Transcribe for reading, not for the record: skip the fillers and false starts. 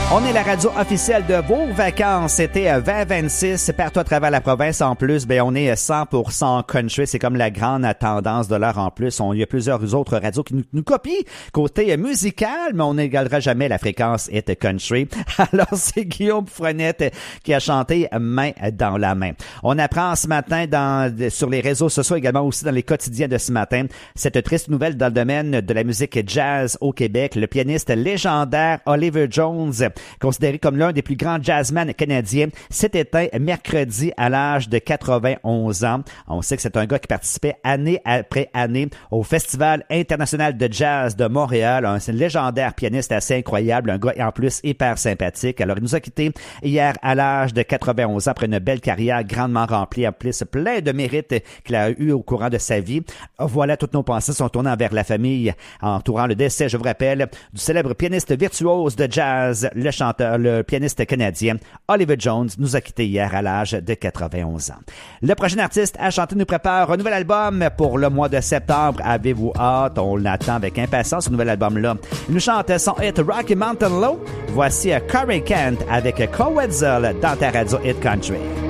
On est la radio officielle de vos vacances. C'était 2026. Partout à travers la province en plus, on est 100% country. C'est comme la grande tendance de l'heure en plus. Il y a plusieurs autres radios qui nous copient côté musical, mais on n'égalera jamais la fréquence hit country. Alors, c'est Guillaume Frenette qui a chanté Main dans la main. On apprend ce matin sur les réseaux sociaux, également aussi dans les quotidiens de ce matin, cette triste nouvelle dans le domaine de la musique jazz au Québec. Le pianiste légendaire Oliver Jones, considéré comme l'un des plus grands jazzmen canadiens, s'est éteint mercredi à l'âge de 91 ans. On sait que c'est un gars qui participait année après année au Festival international de jazz de Montréal. C'est un légendaire pianiste assez incroyable, un gars en plus hyper sympathique. Alors, il nous a quittés hier à l'âge de 91 ans après une belle carrière grandement remplie, en plus plein de mérites qu'il a eu au courant de sa vie. Voilà, toutes nos pensées sont tournées vers la famille entourant le décès, je vous rappelle, du célèbre pianiste virtuose de jazz, le pianiste canadien Oliver Jones nous a quittés hier à l'âge de 91 ans. Le prochain artiste à chanter nous prépare un nouvel album pour le mois de septembre. Avez-vous hâte? On l'attend avec impatience, ce nouvel album-là. Il nous chante son hit Rocky Mountain Low. Voici Corey Kent avec Cowetzel dans ta radio Hit Country.